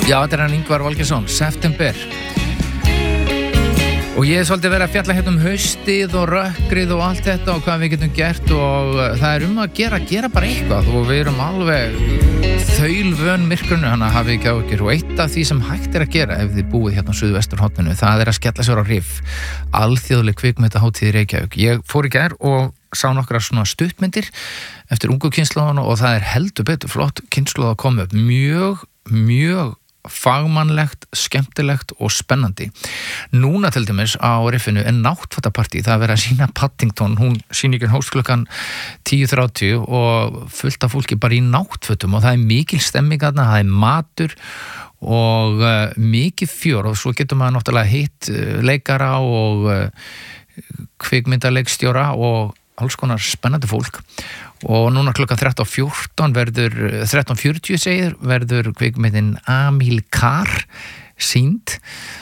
Já, þetta hann Ingvar Valgeirsson, September. Og ég svolítið verið að fjalla hérna haustið og rökkrið og allt þetta og hvað við getum gert og það að gera bara eitthvað og við erum alveg þaulvön myrkrunu, þannig að hafi ekki áhyggjur og eitt af því sem hægt að gera ef þið búið hérna á Suðvesturhorninu, það að skella sér á RIF, alþjóðleg kvikmyndahátíð í Reykjavík. Ég fór í gær og sá nokkra svona stuttmyndir eftir ungu kynslóðan og það heldur betur flott kynslóð að koma upp, mjög fagmannlegt, skemmtilegt og spennandi. Núna til dæmis á riffinu náttfatapartí, það verið að sýna Paddington, hún sýningin hófst klukkan 10:30 og fullt af fólki bara í náttfötum og það mikil stemming þarna, það matur og mikið fjör og svo getur maður náttúrulega hitt leikara og kvikmyndaleikstjóra og alls konar spennandi fólk og núna klukkan 13:40 segir verður kvikmyndin Amilcar sýnd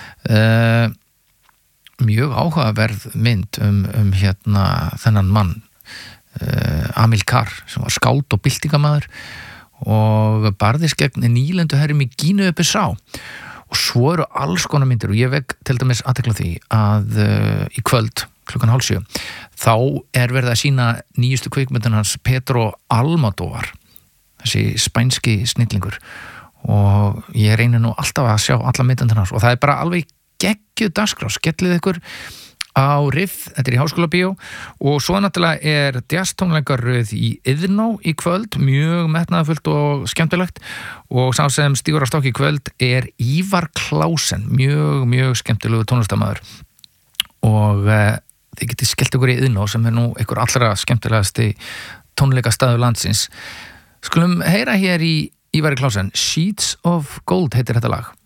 mjög áhugaverð mynd hérna þennan mann Amilcar sem var skáld og byltingamaður og barðist gegn nýlendu herrum í Gíneu-Bissá og svo eru alls konar myndir og ég vek til dæmis athygli á því að í kvöld klukkan 6:30 þá verið að sýna nýjustu kvikmyndin hans Pedro Almodóvar, þessi spænski snillingur og ég reynir nú alltaf að sjá alla myndinir hans og það bara alveg geggjuð dagskrá, skellið ykkur á RIF, þetta í Háskólabíó og svo náttúrulega jazztónleikaröð í Iðnó í kvöld, mjög metnaðarfullt og skemmtilegt og sá sem stígur á stokk í kvöld Ívar Klásen, mjög skemmtilegu tónlistarmaður og þið getið skellt ykkur í Iðnó sem nú ykkur allra skemmtilegasti tónleikastaður landsins. Skulum heyra hér í Ívari Klásen, Sheets of Gold heitir þetta lag.